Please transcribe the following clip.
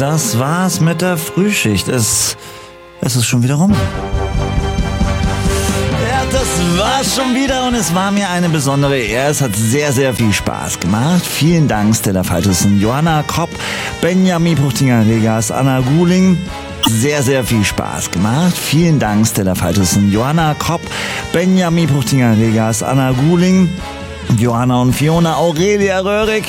das war's mit der Frühschicht. Es ist schon wieder rum. Ja, das war's schon wieder und es war mir eine besondere Ehre. Es hat sehr, sehr viel Spaß gemacht. Vielen Dank, Stella Faltussen, Johanna Kropp, Benjamin Puchtinger-Regas, Anna Guling. Sehr, sehr viel Spaß gemacht. Vielen Dank, Stella Faltussen, Johanna Kropp, Benjamin Puchtinger-Regas, Anna Guling, Johanna und Fiona, Aurelia Röhrig,